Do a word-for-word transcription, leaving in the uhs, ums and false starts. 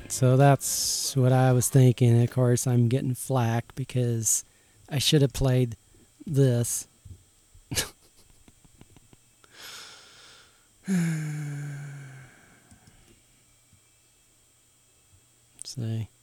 So that's what I was thinking. Of course, I'm getting flack because I should have played this. See.